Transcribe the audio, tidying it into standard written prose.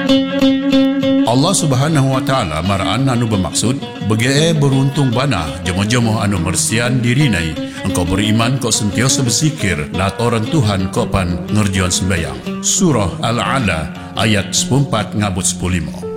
Allah Subhanahu wa Ta'ala maraan anu bermaksud bege beruntung bana jemo-jemo anu mersian dirinai engkau beriman kau sentiasa berzikir lat orang Tuhan kau pan ngerjuan sembayang. Surah Al-Ala ayat 14 ngabut 15.